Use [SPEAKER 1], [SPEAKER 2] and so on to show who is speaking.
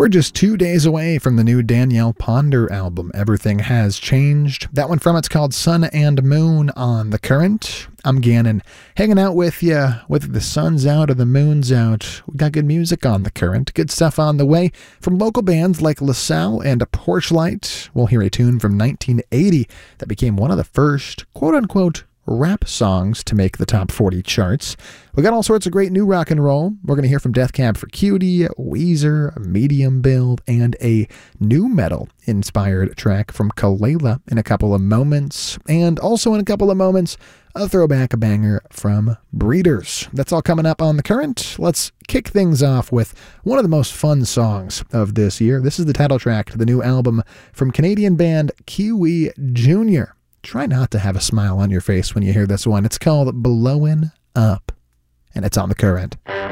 [SPEAKER 1] We're just 2 days away from the new Danielle Ponder album, Everything Has Changed. That one from it's called Sun and Moon on The Current. I'm Gannon, hanging out with you, whether the sun's out or the moon's out. We got good music on The Current, good stuff on the way from local bands like LaSalle and Porchlight. We'll hear a tune from 1980 that became one of the first, quote-unquote, rap songs to make the top 40 charts. We got all sorts of great new rock and roll. We're going to hear from Death Cab for Cutie, Weezer, Medium Build, and a new metal-inspired track from Kalela in a couple of moments. And also in a couple of moments, a throwback banger from Breeders. That's all coming up on The Current. Let's kick things off with one of the most fun songs of this year. This is the title track to the new album from Canadian band Kiwi Jr. Try not to have a smile on your face when you hear this one. It's called Blowin' Up, and it's on The Current.